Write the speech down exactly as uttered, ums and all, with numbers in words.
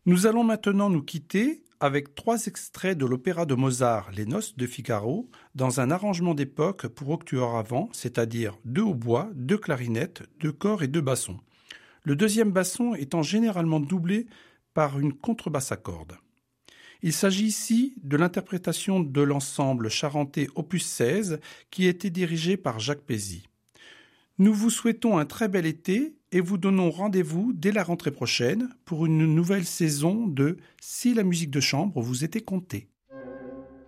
Nous allons maintenant nous quitter avec trois extraits de l'opéra de Mozart, Les Noces de Figaro, dans un arrangement d'époque pour octuor avant, c'est-à-dire deux hautbois, deux clarinettes, deux cors et deux bassons. Le deuxième basson étant généralement doublé par une contrebasse à cordes. Il s'agit ici de l'interprétation de l'ensemble charentais opus seize qui a été dirigé par Jacques Pézy. Nous vous souhaitons un très bel été et vous donnons rendez-vous dès la rentrée prochaine pour une nouvelle saison de Si la musique de chambre vous était contée.